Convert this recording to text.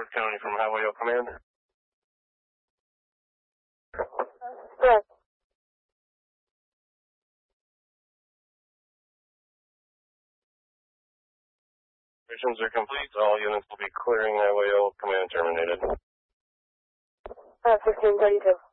County from Highway O Command. Yes. Missions are complete. All units will be clearing Highway O Command terminated. 1532.